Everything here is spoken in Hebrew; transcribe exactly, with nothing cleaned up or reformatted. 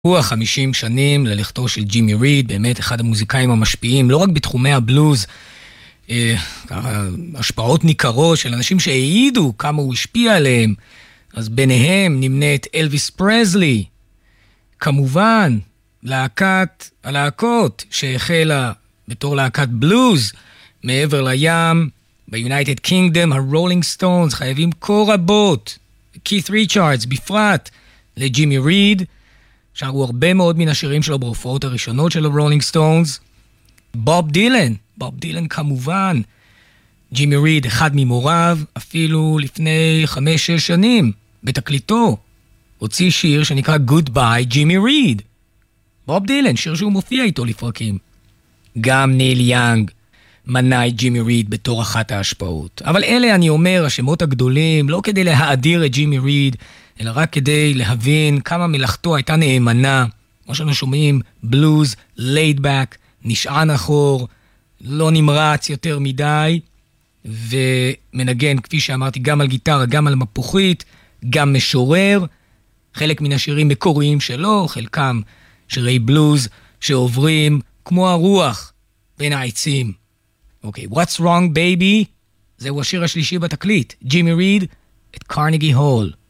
הוא החמישים שנים ללכתו של ג'ימי ריד, באמת אחד המוזיקאים המשפיעים, לא רק בתחומי הבלוז, אה, השפעות ניכרות של אנשים שהעידו כמה הוא השפיע עליהם, אז ביניהם נמנית אלוויס פרזלי, כמובן להקת הלהקות שהחלה בתור להקת בלוז מעבר לים, ביונייטד קינגדום, הרולינג סטונס, חייבים כה רבות, כית ריצ'רדס בפרט לג'ימי ריד, שרו הרבה מאוד מן השירים שלו בהופעות הראשונות של הרולינג סטונס, בוב דילן, בוב דילן כמובן, ג'ימי ריד אחד ממוריו, אפילו לפני חמש שש שנים, בתקליטו, הוציא שיר שנקרא Goodbye ג'ימי ריד, בוב דילן, שיר שהוא מופיע איתו לפרקים. גם ניל יאנג מנה את ג'ימי ריד בתור אחת ההשפעות. אבל אלה, אני אומר, השמות הגדולים, לא כדי להאדיר את ג'ימי ריד, אלא רק כדי להבין כמה מלאכתו הייתה נאמנה. כמו שאנו שומעים, בלוז, laid back, נשען אחור, לא נמרץ יותר מדי, ומנגן, כפי שאמרתי, גם על גיטרה, גם על מפוחית, גם משורר. חלק מן השירים מקוריים שלו, חלקם שירי בלוז שעוברים כמו הרוח בין העצים. אוקיי, What's Wrong Baby? זהו השיר השלישי בתקליט. ג'ימי ריד, את קרנגי הול.